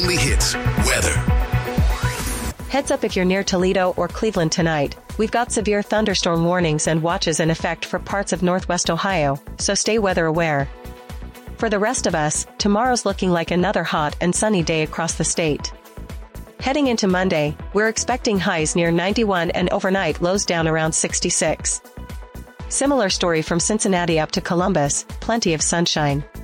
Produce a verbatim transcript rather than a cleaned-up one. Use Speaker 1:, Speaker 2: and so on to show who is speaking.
Speaker 1: Weekly Hits weather.
Speaker 2: Heads up if you're near Toledo or Cleveland tonight. We've got severe thunderstorm warnings and watches in effect for parts of northwest Ohio, so stay weather aware. For the rest of us, tomorrow's looking like another hot and sunny day across the state. Heading into Monday, we're expecting highs near ninety-one and overnight lows down around sixty-six. Similar story from Cincinnati up to Columbus, plenty of sunshine.